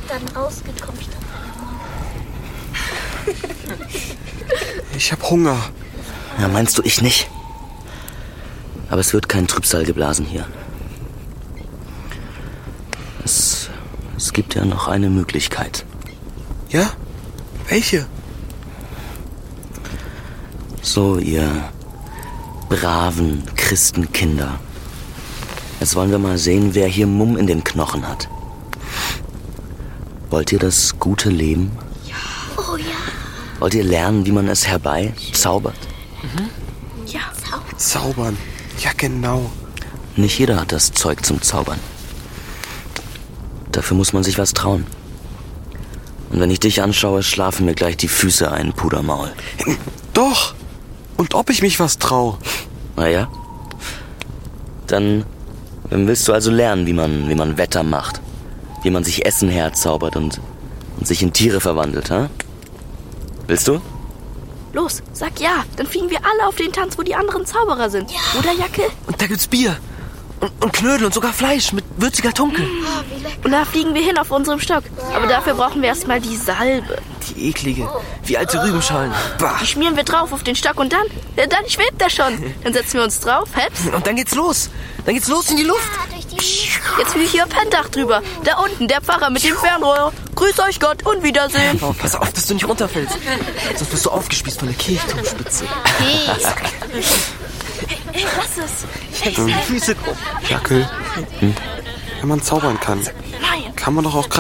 dann rausgekommen statt einer Maus. Ich hab Hunger. Ja, meinst du, ich nicht? Aber es wird kein Trübsal geblasen hier. Es gibt ja noch eine Möglichkeit. Ja? Welche? So, ihr braven Christenkinder. Jetzt wollen wir mal sehen, wer hier Mumm in den Knochen hat. Wollt ihr das gute Leben? Oh ja. Wollt ihr lernen, wie man es herbeizaubert? Ja. Zaubern. Ja, genau. Nicht jeder hat das Zeug zum Zaubern. Dafür muss man sich was trauen. Und wenn ich dich anschaue, schlafen mir gleich die Füße ein, Pudermaul. Doch. Und ob ich mich was trau? Naja. Dann willst du also lernen, wie man Wetter macht. Wie man sich Essen herzaubert und sich in Tiere verwandelt, ha? Willst du? Los, sag ja. Dann fliegen wir alle auf den Tanz, wo die anderen Zauberer sind. Ja. Oder, Jacke? Und da gibt's Bier. Und Knödel und sogar Fleisch mit würziger Tunke. Oh, wie lecker. Und da fliegen wir hin auf unserem Stock. Aber dafür brauchen wir erstmal die Salbe. Die eklige, wie alte Rübenschalen. Bah. Die schmieren wir drauf auf den Stock und dann schwebt er schon. Dann setzen wir uns drauf, heps. Und dann geht's los. Dann geht's los in die Luft. Ja, durch die Jetzt fliege ich hier Penndach drüber. Da unten, der Pfarrer mit dem Fernrohr. Grüß euch Gott und Wiedersehen. Oh, pass auf, dass du nicht runterfällst. Sonst wirst du aufgespießt von der Kirchturmspitze. Ey, lass es. Ich hätte die Füße krumm. Jackel. Wenn man zaubern kann, Nein. kann man doch auch